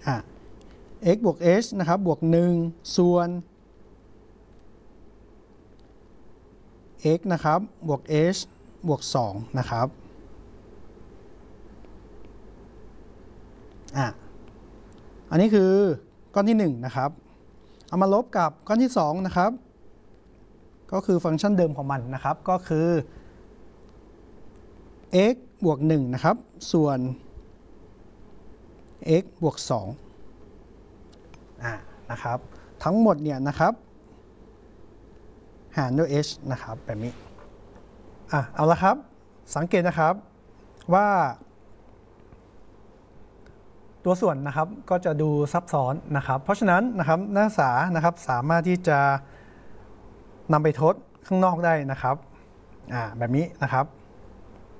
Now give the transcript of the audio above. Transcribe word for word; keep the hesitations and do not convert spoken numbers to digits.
อ่ะ x บวก h นะครับบวกหนึ่งส่วน x นะครับบวก h บวกสองนะครับอ่ะอันนี้คือก้อนที่หนึ่งนะครับเอามาลบกับก้อนที่สองนะครับก็คือฟังก์ชันเดิมของมันนะครับก็คือ x บวกหนึ่งนะครับส่วน x บวกสองอ่ะนะครับทั้งหมดเนี่ยนะครับหารด้วย h นะครับแบบนี้อ่ะเอาละครับสังเกตนะครับว่าตัวส่วนนะครับก็จะดูซับซ้อนนะครับเพราะฉะนั้นนะครับนักศึกษานะครับสามารถที่จะนำไปทดข้างนอกได้นะครับอ่าแบบนี้นะครับ